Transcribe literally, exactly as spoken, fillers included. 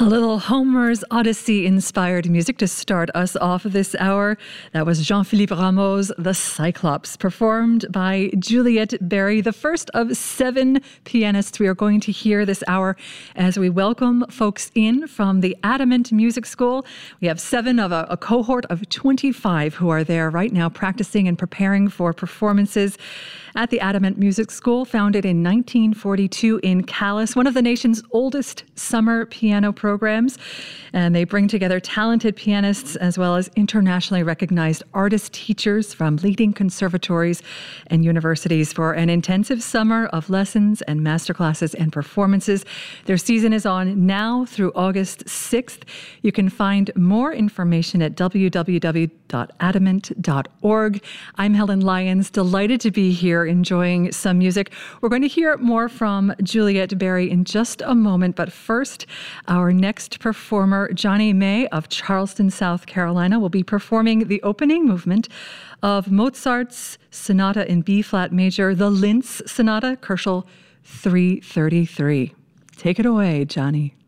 A little Homer's Odyssey-inspired music to start us off this hour. That was Jean-Philippe Rameau's The Cyclops, performed by Juliette Berry, the first of seven pianists we are going to hear this hour as we welcome folks in from the Adamant Music School. We have seven of a, a cohort of twenty-five who are there right now practicing and preparing for performances at the Adamant Music School, founded in nineteen forty-two in Calais, one of the nation's oldest summer piano programs. And they bring together talented pianists as well as internationally recognized artist teachers from leading conservatories and universities for an intensive summer of lessons and masterclasses and performances. Their season is on now through August sixth. You can find more information at w w w dot adamant dot org. I'm Helen Lyons, delighted to be here enjoying some music. We're going to hear more from Juliette Berry in just a moment, but first, our next performer, Johnny May of Charleston, South Carolina, will be performing the opening movement of Mozart's Sonata in B-flat major, the Linz Sonata, Koelschel three thirty-three. Take it away, Johnny.